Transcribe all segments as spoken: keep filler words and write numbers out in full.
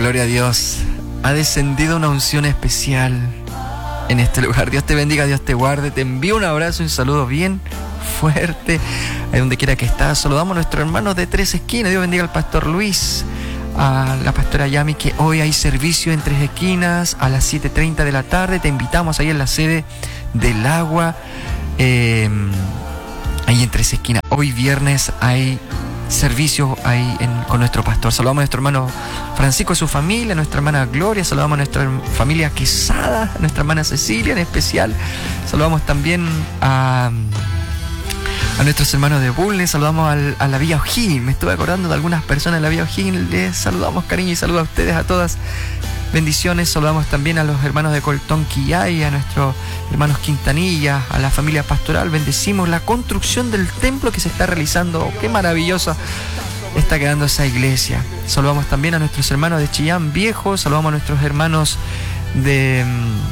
Gloria a Dios. Ha descendido una unción especial en este lugar. Dios te bendiga, Dios te guarde. Te envío un abrazo y un saludo bien fuerte ahí donde quiera que estás. Saludamos a nuestros hermanos de Tres Esquinas. Dios bendiga al pastor Luis, a la pastora Yami, que hoy hay servicio en Tres Esquinas a las siete treinta de la tarde. Te invitamos ahí en la sede del Agua, eh, ahí en Tres Esquinas. Hoy viernes hay servicio ahí en, con nuestro pastor. Saludamos a nuestro hermano Francisco y su familia, a nuestra hermana Gloria, saludamos a nuestra familia Quesada, a nuestra hermana Cecilia en especial. Saludamos también a, a nuestros hermanos de Bulnes, saludamos al, a la Villa O'Higgins. Me estuve acordando de algunas personas de la Villa O'Higgins. Les saludamos, cariño, y saludos a ustedes, a todas. Bendiciones. Saludamos también a los hermanos de Coltón Quillay, a nuestros hermanos Quintanilla, a la familia pastoral. Bendecimos la construcción del templo que se está realizando. Qué maravillosa está quedando esa iglesia. Saludamos también a nuestros hermanos de Chillán Viejo. Saludamos a nuestros hermanos de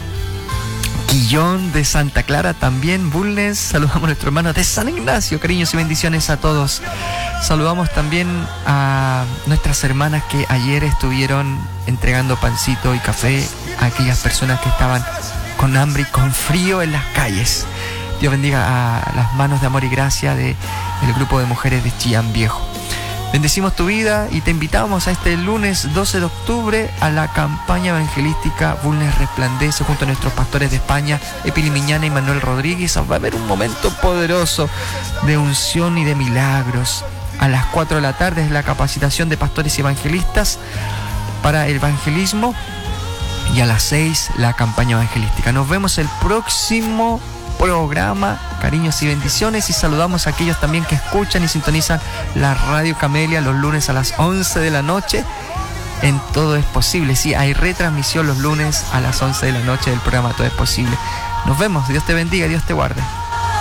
um, Quillón, de Santa Clara también, Bulnes. Saludamos a nuestros hermanos de San Ignacio. Cariños y bendiciones a todos. Saludamos también a nuestras hermanas que ayer estuvieron entregando pancito y café a aquellas personas que estaban con hambre y con frío en las calles. Dios bendiga a las manos de amor y gracia del grupo de mujeres de Chillán Viejo. Bendecimos tu vida y te invitamos a este lunes doce de octubre a la campaña evangelística Bulnes Resplandece junto a nuestros pastores de España, Epili Miñana y Manuel Rodríguez. Va a haber un momento poderoso de unción y de milagros. A las cuatro de la tarde es la capacitación de pastores y evangelistas para el evangelismo y a las seis la campaña evangelística. Nos vemos el próximo programa. Cariños y bendiciones, y saludamos a aquellos también que escuchan y sintonizan la Radio Camelia los lunes a las once de la noche en Todo es Posible. Sí, hay retransmisión los lunes a las once de la noche del programa Todo es Posible. Nos vemos, Dios te bendiga, Dios te guarde.